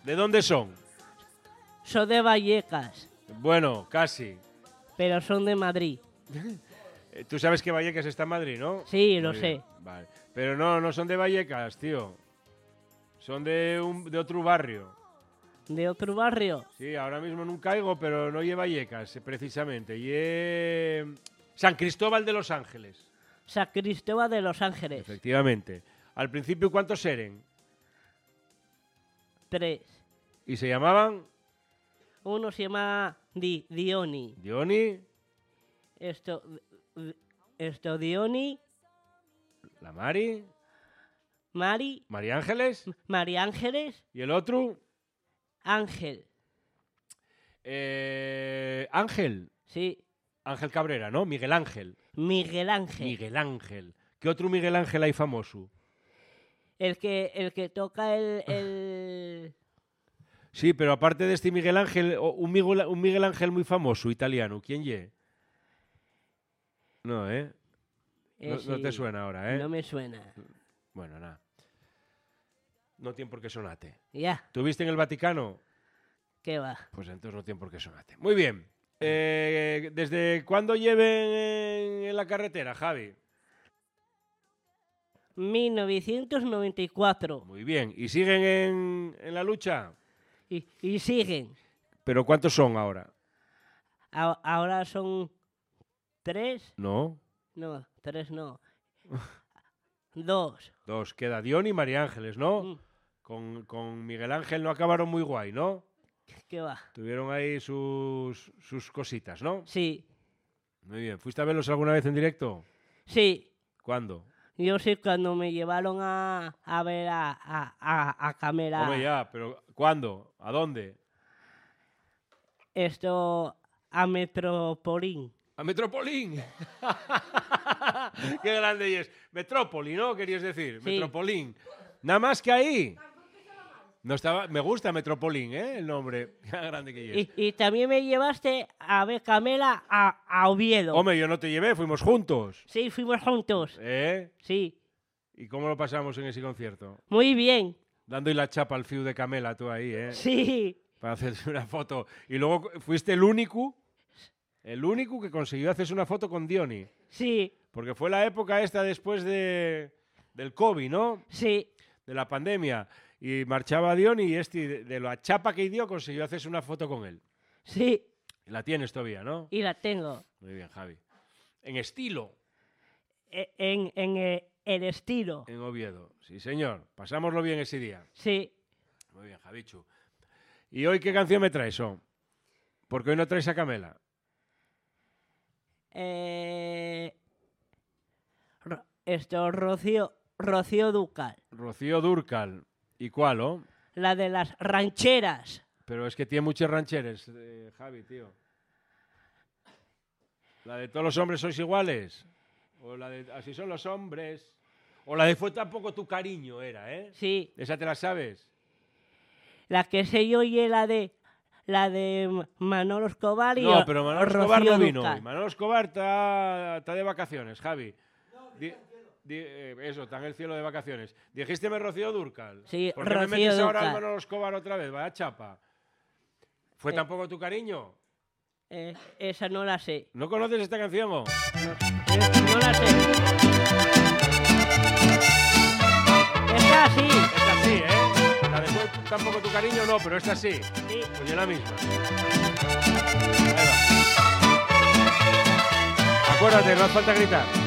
¿De dónde son? Son de Vallecas, Bueno, casi. pero son de Madrid. Tú sabes que Vallecas está en Madrid, ¿no? Sí, lo Muy sé. bien, vale. Pero no son de Vallecas, tío. Son de otro barrio. ¿De otro barrio? Sí, ahora mismo no caigo, pero no lleva Vallecas, precisamente. Y San Cristóbal de los Ángeles. San Cristóbal de los Ángeles. Efectivamente. Al principio, ¿cuántos eran? 3. ¿Y se llamaban? Uno se llama Dioni. Dioni, Esto Dioni, la Mari, Mari, María Ángeles María Ángeles, y el otro, Ángel. Ángel. Sí, Ángel Cabrera, ¿no? Miguel Ángel. Miguel Ángel. Miguel Ángel. ¿Qué otro Miguel Ángel hay famoso? El que toca el... Sí, pero aparte de este Miguel Ángel, un Miguel Ángel muy famoso, italiano. ¿Quién ye? No, ¿eh? No sí, te suena ahora, ¿eh? No me suena. Bueno, nada. No tiene por qué sonate. Ya, ¿Tuviste en el Vaticano? ¿qué va? Pues entonces no tiene por qué sonate. Muy bien. ¿Desde cuándo lleven en la carretera, Javi? 1994. Muy bien. ¿Y siguen en la lucha? Y siguen. ¿Pero cuántos son ahora? Ahora son 3. No. No, 3 no. 2. Dos. Queda Dion y María Ángeles, ¿no? Mm. Con Miguel Ángel no acabaron muy guay, ¿no? ¿Qué va? Tuvieron ahí sus cositas, ¿no? Sí, Muy bien. ¿Fuiste a verlos alguna vez en directo? sí. ¿Cuándo? Yo sé cuando me llevaron a ver a Camela. Hombre, ya, pero ¿cuándo? ¿A dónde? Esto a Metropolín. ¡A Metropolín! ¡Qué grande es! Metrópoli, ¿no? Querías decir. Sí. Metropolín. Nada más que ahí. No estaba, me gusta Metropolín, ¿eh? El nombre. ¡Qué grande que es! Y también me llevaste a ver Camela a Oviedo. Hombre, yo no te llevé, fuimos juntos. Sí, fuimos juntos. ¿Eh? Sí, ¿Y cómo lo pasamos en ese concierto? muy bien. Dando la chapa al fiu de Camela, tú ahí, ¿eh? Sí, Para hacerse una foto. Y luego fuiste el único que consiguió hacerse una foto con Dioni. sí, Porque fue la época esta después del COVID, ¿no? sí, De la pandemia. Y marchaba Dioni y de la chapa que dio, consiguió hacerse una foto con él. sí. Y la tienes todavía, ¿no? Y la tengo. Muy bien, Javi. En estilo, En el estilo. en Oviedo. Sí, señor. Pasámoslo bien ese día. Sí. Muy bien, Javichu. ¿Y hoy qué canción me traes, oh? Porque hoy no traes a Camela. Rocío Dúrcal. Rocío Dúrcal. ¿Y cuál, oh? La de las rancheras. Pero es que tiene muchas rancheras, Javi, tío. ¿La de todos los hombres sois iguales? ¿O la de así son los hombres? ¿O la de fue tampoco tu cariño era, eh? Sí. ¿Esa te la sabes? La que sé yo y es la de Manolo Escobar y No, pero Manolo Escobar Rocío no vino Dúrcal. hoy. Manolo Escobar está de vacaciones, Javi. Eso, está en el cielo de vacaciones. Dijésteme Rocío Dúrcal. Sí, ¿Por qué me Rocío metes ahora al Dúrcal. Manolo Escobar otra vez? Vaya chapa. ¿Fue tampoco tu cariño? Esa no la sé. ¿No conoces esta canción, o? No la sé. Esta sí. Esta sí, ¿eh? La de fue tampoco tu cariño, no, pero esta sí. Sí. Pues yo la misma. Ahí va. Acuérdate, no hace falta gritar.